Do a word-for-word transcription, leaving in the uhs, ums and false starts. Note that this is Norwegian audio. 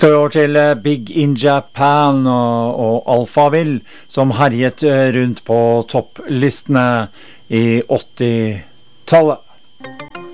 Skal vi over til Big in Japan og, og Alphaville, som herjet rundt på topplistene i åttitallet.